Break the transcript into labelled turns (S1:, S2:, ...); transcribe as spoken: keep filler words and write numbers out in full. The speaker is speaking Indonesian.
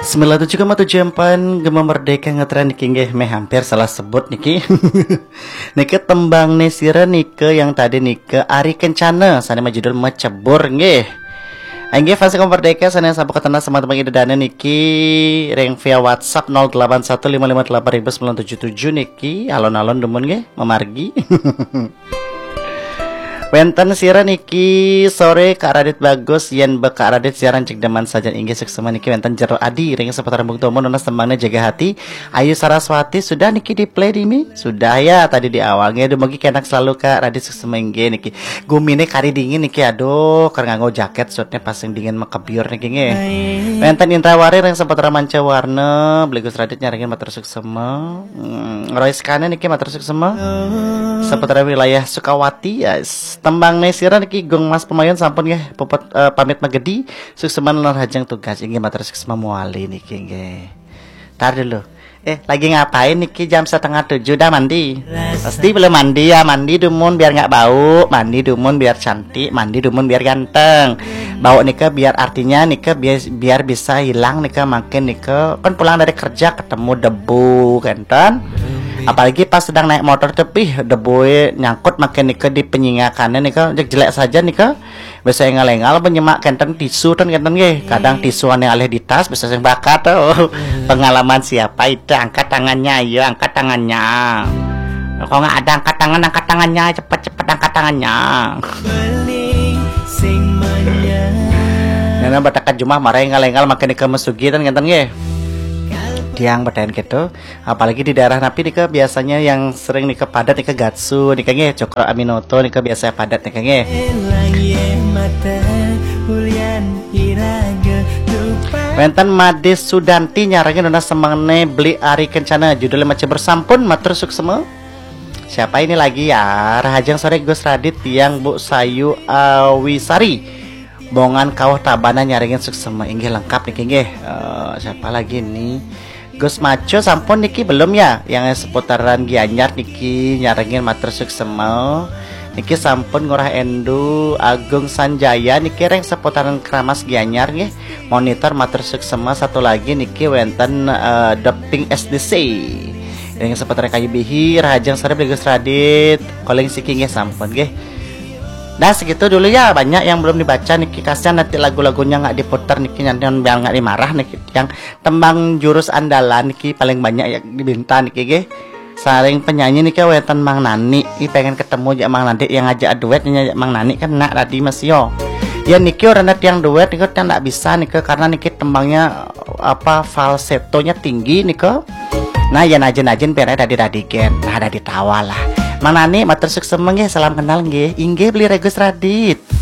S1: sembilan puluh tujuh koma tujuh empat Gema Merdeka ngetren niki nggih meh hampir salah sebut niki. Niki tembang nesira nike yang tadi nike Ari Kencana sana judul Mecebur nggih. Nggih fase Gema Merdeka sana sabu ketena sama teman idedane niki ring via WhatsApp nol delapan satu lima lima delapan sembilan tujuh tujuh niki alon-alon demun nggih memargi. Wenten siaran niki sore Kak Radit bagus yen be Kak Radit siaran cek deman saja inggih seksema niki wenten jero adi ring seputaran bung tomo nonas tembangnya jaga hati Ayu Saraswati sudah niki di play di mi sudah ya tadi di awalnya dumugi kenak selalu Kak Radit seksema inggih niki gumine kari dingin niki aduh karena nganggo jaket shotnya pasang dingin makabiur niki nggih wenten Intrawari ring seputaran manca warna beli Gus Radit nyaringin matur seksema hmm, Roy Skana niki matur seksema seputaran wilayah Sukawati yes. Tembang nesira niki gong Mas Pemayon sampun nggih popot uh, pamit magedi sukseman lan hajang tugas inggih matur suksema muali niki nggih. Tar dulu. Eh lagi ngapain niki jam setengah tujuh dah mandi? Pasti belum mandi ya, mandi dumun biar nggak bau, mandi dumun biar cantik, mandi dumun biar ganteng. Bau nika biar artinya nika biar, biar bisa hilang nika makin nika kan pulang dari kerja ketemu debu kan. Apalagi pas sedang naik motor tepi debu nyangkut makin nika di penyingakannya nika jelek saja nika bisa ngalengal penyemak kenten tisu kan kenten nggih kadang tisuan yang alih di tas bisa sing bakat oh. Pengalaman siapa itu angkat tangannya ya angkat tangannya kalau nggak ada angkat tangan angkat tangannya cepet-cepet angkat tangannya karena batakan jumah marah ngalengal makin nika mesugi kan kenten nggih tiang bertahan gitu apalagi di daerah napi nika biasanya yang sering nika padat nika gatsu nika nge cokro aminoto nika biasa padat nika nge wenten Made Sudanti nyarangin dona semene beli Ari Kencana judulnya macam bersampun matur suksema siapa ini lagi ya Rahajang sore Gus Radit yang Bu Sayu Awisari bongan kawah tabana nyaringin suksema inggih lengkap niki nggih uh, siapa lagi nih Gus Maco sampun niki belum ya yang seputaran Gianyar niki nyarengin matur suksema niki sampun ngurah endu Agung Sanjaya niki reng seputaran Kramas Gianyar nggih monitor matur suksema satu lagi niki wenten uh, Deping S D C yang seputaran Kayu Bihi Rahajang sore Gus Radit calling siki nggih sampun nggih. Nah segitu dulu ya banyak yang belum dibaca niki kasihan nanti lagu-lagunya nggak diputar niki nanti biar nggak dimarah niki yang tembang jurus andalan niki paling banyak yang dibinta niki ge saring penyanyi niki wetan Mang Nani ini pengen ketemu ya Mang Nani yang ngajak duetnya Mang Nani kan nak tadi Mas Yo ya niki orang yang duet niki kan nggak bisa niki karena niki tembangnya apa falsetonya tinggi niki nah ya najen-najen biar ada di radigen nah ada di tawa lah Mang Nani matur suksema nggih salam kenal nggih inggih beli Gus Radit